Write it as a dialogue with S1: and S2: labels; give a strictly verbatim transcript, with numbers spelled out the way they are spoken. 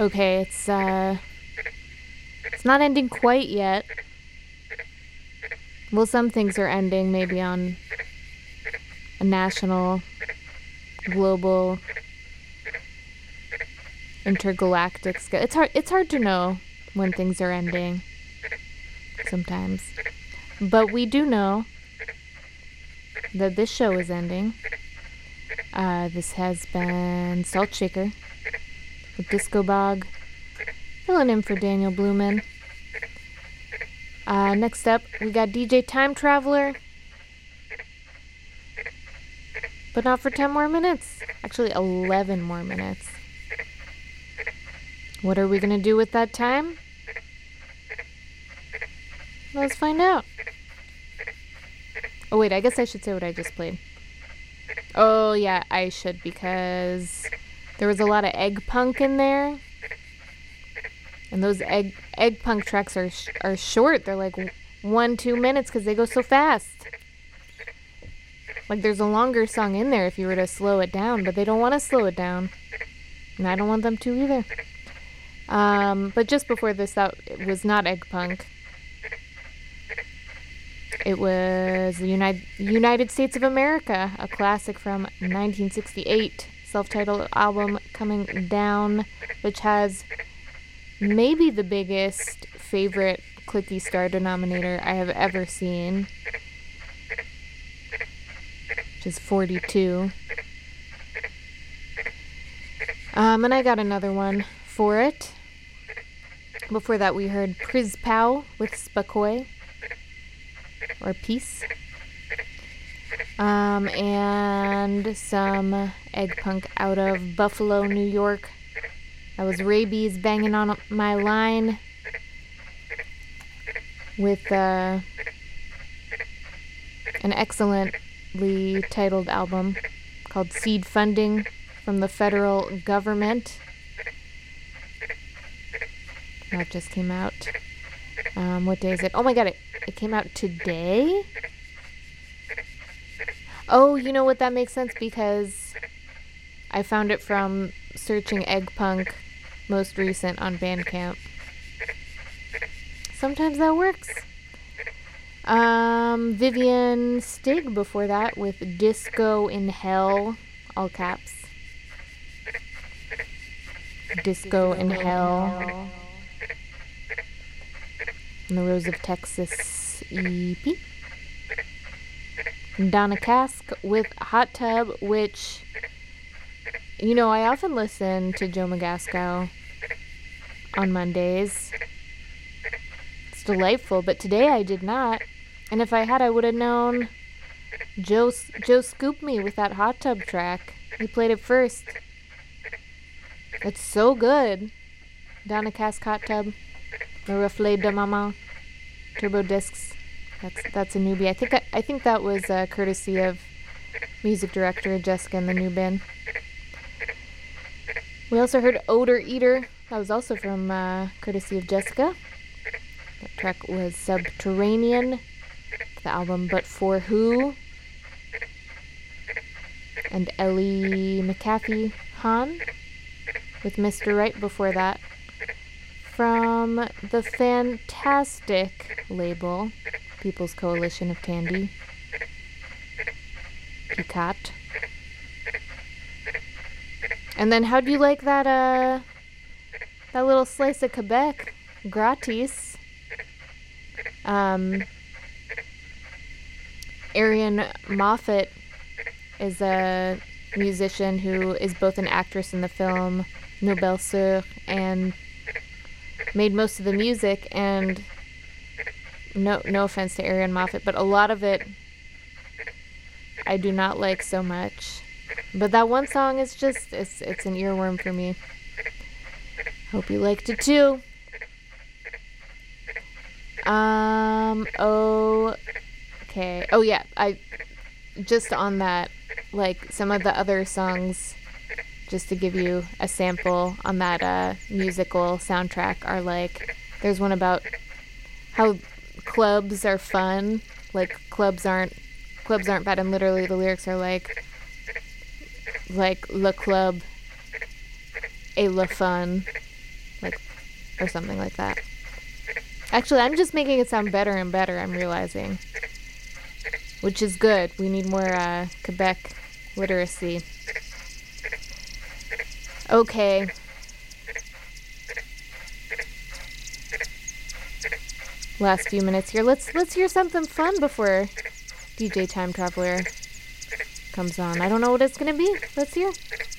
S1: Okay, it's, uh... It's not ending quite yet. Well, some things are ending, maybe on a national, global, intergalactic scale. It's hard, it's hard to know when things are ending sometimes. But we do know that this show is ending. Uh, this has been Salt Shaker with Disco Bog, filling in for Daniel Blumen. Uh, next up, we got D J Time Traveler. But not for ten more minutes. Actually, eleven more minutes. What are we gonna do with that time? Let's find out. Oh wait, I guess I should say what I just played. Oh yeah, I should, because there was a lot of egg punk in there. And those egg egg punk tracks are sh- are short. They're like one, two minutes because they go so fast. Like there's a longer song in there if you were to slow it down, but they don't want to slow it down. And I don't want them to either. Um, but just before this, that it was not egg punk. It was the United United States of America, a classic from nineteen sixty-eight, self-titled album Coming Down, which has maybe the biggest favorite clicky star denominator I have ever seen, which is forty-two. Um, and I got another one for it. Before that, we heard Priz Pow with Spakoy, or Peace. Um, and some egg punk out of Buffalo, New York. That was Rabies Banging on My Line with uh, an excellently titled album called Seed Funding from the Federal Government. That just came out. Um, what day is it? Oh my god, it, it came out today? Oh, you know what? That makes sense because I found it from searching Egg Punk most recent on Bandcamp. Sometimes that works. Um, Vivian Stig before that with Disco in Hell, all caps. Disco in Hell. And the Rose of Texas E P. Donna Cask with Hot Tub, which, you know, I often listen to Joe Magasco on Mondays. It's delightful, but today I did not. And if I had, I would have known Joe, Joe scooped me with that Hot Tub track. He played it first. It's so good. Donna Cask Hot Tub. Le Reflet de Maman. Turbo Discs. That's that's a newbie. I think I, I think that was uh, courtesy of music director Jessica and the New Bin. We also heard Odor Eater. That was also from uh, courtesy of Jessica. That track was Subterranean. The album But For Who. And Ellie McAfee Hahn with Mister Right before that. From the fantastic label People's Coalition of Tandy. Peacock. And then how'd you like that uh that little slice of Quebec? Gratis. Um Arian Moffat is a musician who is both an actress in the film Nos Belles Sœurs and made most of the music, and no no offense to Arian Moffat, but a lot of it I do not like so much. But that one song is just, it's it's an earworm for me. Hope you liked it too. Um, oh, okay. Oh yeah, I, just on that, like some of the other songs, just to give you a sample on that uh, musical soundtrack, are like, there's one about how clubs are fun, like clubs aren't clubs aren't bad, and literally the lyrics are like like le club et le fun, like, or something like that. Actually, I'm just making it sound better and better, I'm realizing. Which is good. We need more uh, Quebec literacy. Okay. Last few minutes here. Let's let's hear something fun before D J Time Traveler comes on. I don't know what it's gonna be. Let's hear.